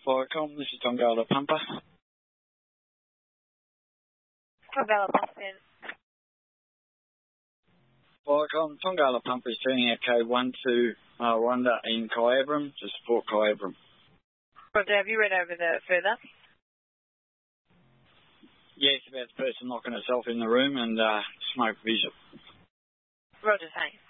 Viacom, this is Tongala Pumper. Tongala Pumper. Viacom, Tongala Pumper is turning out code 1 to Rwanda in Kyabram to support Kyabram. Roger, have you read over the further? Yes, about the person locking herself in the room and smoke visual. Roger, thanks.